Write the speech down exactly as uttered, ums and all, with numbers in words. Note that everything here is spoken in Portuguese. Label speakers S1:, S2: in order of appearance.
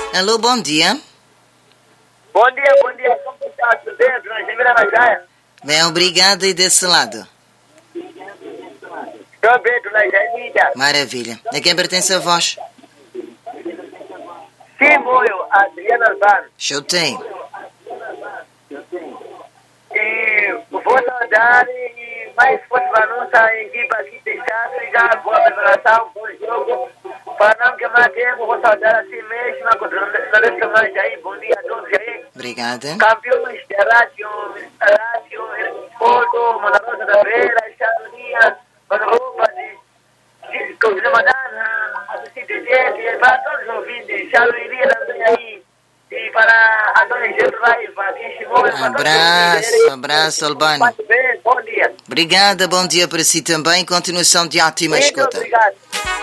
S1: Alô, bom dia.
S2: Bom dia, bom dia. Como está? Tudo bem? Dona Gemila na Jaia?
S1: Bem, obrigada e desse lado.
S2: Estou bem, Dona Gemila.
S1: Maravilha. A quem pertence a voz?
S2: Sim, moio, Adriana Albano.
S1: Chutei.
S2: E vou saudar e mais forte para nossa equipe aqui deixar chegar boa preparação, bom jogo. Para não queimar tempo, vou saudar assim mesmo. Na dessa mais aí, bom dia a todos aí.
S1: Obrigada.
S2: Campeões de rádio, rádio, Porto, Manarosa da Beira, Chalurinha, Manaroupa, de Cozinha Madana, assim de gente, para todos os ouvintes, Chalurinha também aí. E para a dona Gervaiva,
S1: Um abraço, abraço, Albano.
S2: Bom dia.
S1: Obrigada, bom dia para si também. Continuação de ótima
S2: Muito
S1: escuta.
S2: obrigado.